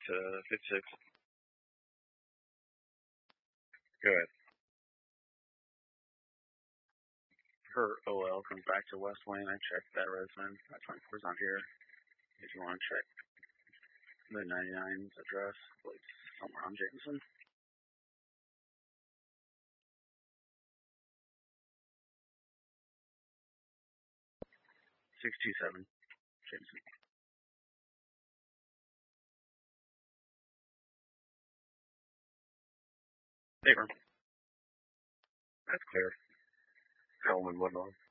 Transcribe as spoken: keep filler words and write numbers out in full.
to fifty-six. Go ahead. Her O L comes back to West Wayne. I checked that resident. That twenty-four's not here. If you want to check the ninety-nine's address, like somewhere on Jameson. six two seven, Jameson. Paper. That's clear. Hellman, what on?